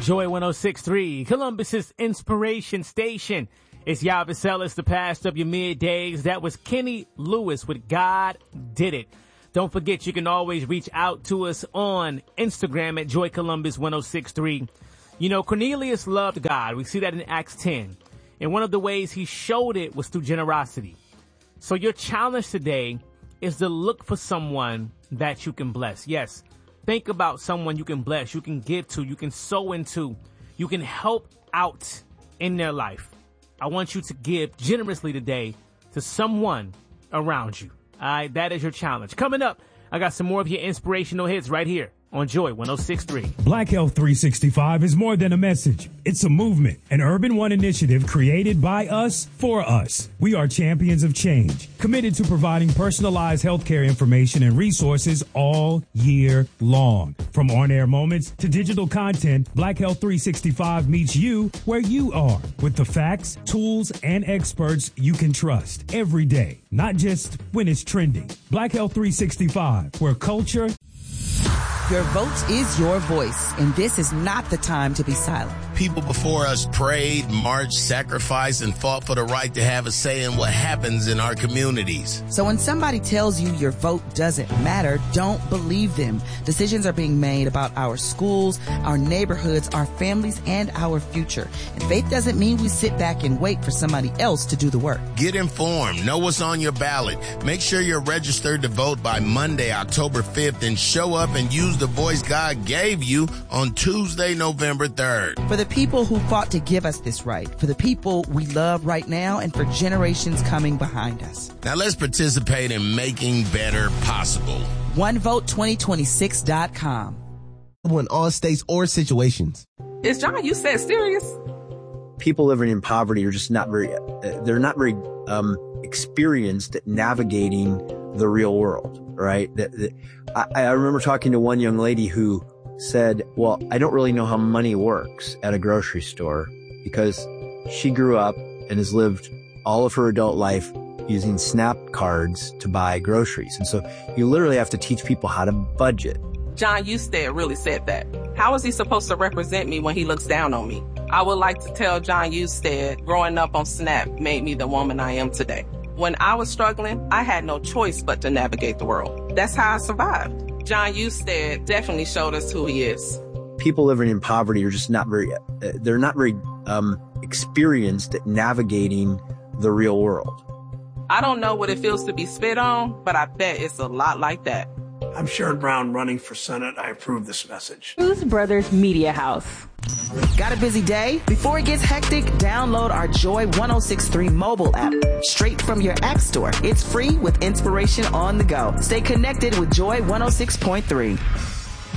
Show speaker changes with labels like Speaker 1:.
Speaker 1: Joy 106.3, Columbus's inspiration station. It's Yavin Ellis, the past of your middays. That was Kenny Lewis with God Did It. Don't forget, you can always reach out to us on Instagram at Joy Columbus 106.3. You know, Cornelius loved God. We see that in Acts 10. And one of the ways he showed it was through generosity. So your challenge today is to look for someone that you can bless. Yes, think about someone you can bless, you can give to, you can sow into, you can help out in their life. I want you to give generously today to someone around you. All right, that is your challenge. Coming up, I got some more of your inspirational hits right here on Joy 106.3.
Speaker 2: Black Health 365 is more than a message. It's a movement, an Urban One initiative created by us for us. We are champions of change, committed to providing personalized healthcare information and resources all year long. From on-air moments to digital content, Black Health 365 meets you where you are with the facts, tools, and experts you can trust every day, not just when it's trending. Black Health 365, where culture...
Speaker 3: Your vote is your voice, and this is not the time to be silent.
Speaker 4: People before us prayed, marched, sacrificed, and fought for the right to have a say in what happens in our communities.
Speaker 3: So when somebody tells you your vote doesn't matter, don't believe them. Decisions are being made about our schools, our neighborhoods, our families, and our future. And faith doesn't mean we sit back and wait for somebody else to do the work.
Speaker 4: Get informed. Know what's on your ballot. Make sure you're registered to vote by Monday, October 5th, and show up and use the voice God gave you on Tuesday, November 3rd.
Speaker 3: For the people who fought to give us this right, for the people we love right now, and for generations coming behind us.
Speaker 4: Now let's participate in making better possible.
Speaker 3: OneVote2026.com.
Speaker 5: In all states or situations.
Speaker 6: Is John, you said serious?
Speaker 7: People living in poverty are just not very, they're not very experienced at navigating the real world, right? I remember talking to one young lady who said, well, I don't really know how money works at a grocery store because she grew up and has lived all of her adult life using SNAP cards to buy groceries. And so you literally have to teach people how to budget.
Speaker 6: John Husted really said that. How is he supposed to represent me when he looks down on me? I would like to tell John Husted, growing up on SNAP made me the woman I am today. When I was struggling, I had no choice but to navigate the world. That's how I survived. John Husted definitely showed us who he is.
Speaker 7: People living in poverty are just not very, they're not very experienced at navigating the real world.
Speaker 6: I don't know what it feels to be spit on, but I bet it's a lot like that.
Speaker 8: I'm Sherrod Brown running for Senate. I approve this message.
Speaker 9: Cruz Brothers Media House.
Speaker 3: Got a busy day? Before it gets hectic, download our Joy 106.3 mobile app straight from your app store. It's free with inspiration on the go. Stay connected with Joy 106.3.